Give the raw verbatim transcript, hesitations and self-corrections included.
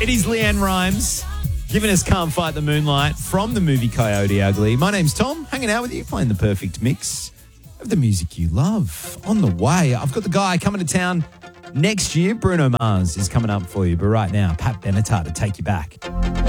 It is Leanne Rimes giving us Can't Fight the Moonlight from the movie Coyote Ugly. My name's Tom, hanging out with you, playing the perfect mix of the music you love. On the way, I've got the guy coming to town next year. Bruno Mars is coming up for you. But right now, Pat Benatar to take you back.